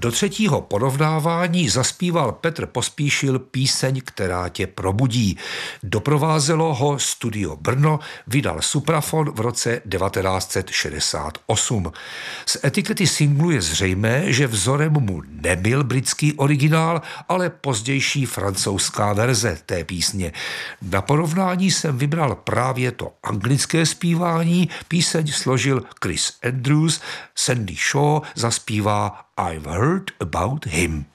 Do třetího porovnávání zaspíval Petr Pospíšil píseň, která tě probudí. Doprovázelo ho Studio Brno, vydal Suprafon v roce 1968. Z etikety singlu je zřejmé, že vzorem mu nebyl britský originál, ale pozdější francouzská verze té písně. Na porovnání jsem vybral právě to anglické zpívání, píseň složil Chris Andrews, Sandy Shaw zaspívá I've Heard About Him.